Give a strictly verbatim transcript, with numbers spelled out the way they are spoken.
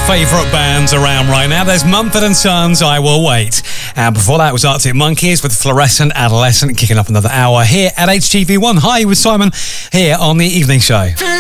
favourite bands around right now. There's Mumford and Sons, I Will Wait. And before that was Arctic Monkeys with Fluorescent Adolescent, kicking up another hour here at H T V one. Hi, with Simon here on The Evening Show.